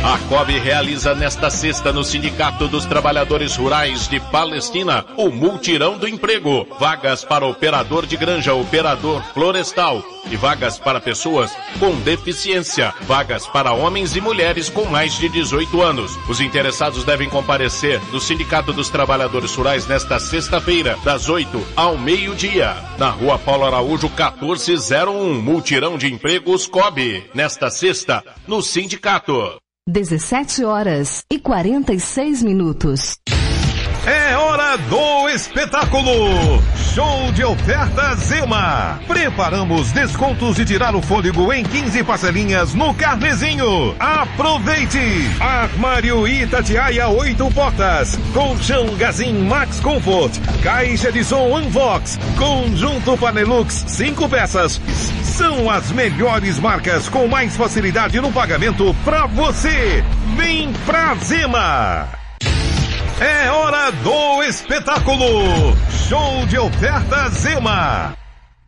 A COB realiza nesta sexta no Sindicato dos Trabalhadores Rurais de Palestina o Multirão do Emprego. Vagas para operador de granja, operador florestal e vagas para pessoas com deficiência. Vagas para homens e mulheres com mais de 18 anos. Os interessados devem comparecer no Sindicato dos Trabalhadores Rurais nesta sexta-feira, das 8 ao meio-dia. Na Rua Paulo Araújo, 1401, Multirão de Empregos COB. Nesta sexta, no Sindicato. 17h46. É hora do espetáculo! Show de ofertas Zema! Preparamos descontos de tirar o fôlego em 15 parcelinhas no Carnezinho. Aproveite! Armário Itatiaia 8 portas, colchão Gazin Max Comfort, caixa de som Unvox, conjunto Panelux 5 peças. São as melhores marcas com mais facilidade no pagamento pra você. Vem pra Zema! É hora do espetáculo! Show de ofertas Zema!